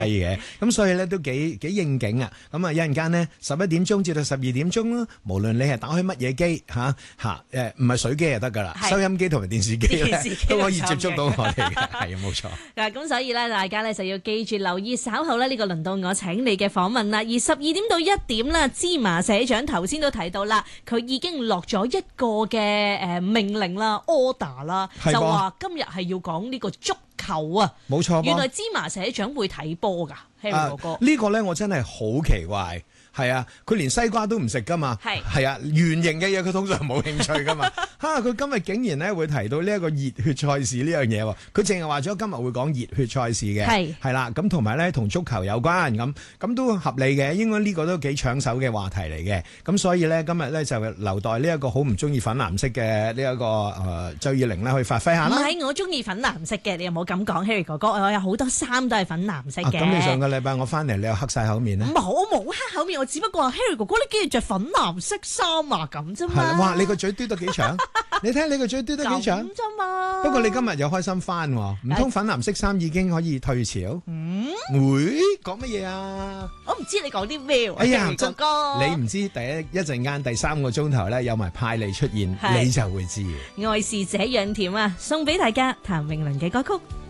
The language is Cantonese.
嘅，咁所以咧都幾應景啊！咁啊，一陣間呢11點鐘至到12點鐘啦，無論你係打開乜嘢機唔係水機就得噶啦，收音機同埋電視機咧都可以接觸到我哋嘅，係冇錯。 咁所以咧，大家咧就要記住留意稍後咧呢個輪到我請你嘅訪問啦。而12點到1點啦，芝麻社長頭先都提到啦，佢已經落咗一個嘅命令啦 order 啦，就話今日係要講呢個足球啊，冇錯。原來芝麻社長會睇波㗎，Harry 哥哥。呢個咧我真係好奇怪。係啊，佢連西瓜都唔食噶嘛，係啊，圓形嘅嘢佢通常冇興趣噶嘛。佢今日竟然咧會提到呢一個熱血賽事呢樣嘢喎，佢淨係話咗今日會講熱血賽事嘅，係啦，咁同埋咧同足球有關，咁都合理嘅，應該呢個都幾搶手嘅話題嚟嘅。咁所以咧今日咧就留待呢一個好唔中意粉藍色嘅呢一個周以玲咧去發揮下啦。 唔係，我中意粉藍色嘅，你有冇咁講 Harry 哥哥？我有好多衫都係粉藍色嘅。 咁你上個禮拜我翻嚟，你又黑晒口面咧？ 冇黑口面。我只不過話 Harry 哥哥，你竟然着粉藍色衫啊，咁啫嘛。 哇，你個嘴嘟得幾長？你睇你個嘴嘟得幾長？咁啫嘛。 不過你今日又開心翻，唔通粉藍色衫已經可以退潮？會講乜嘢啊？ 我唔知你講啲咩。 哎呀， 哥哥， 你唔知第一陣間第3個鐘頭咧有埋派利出現，你就會知。 愛是這樣甜啊！送俾大家譚詠麟嘅歌曲。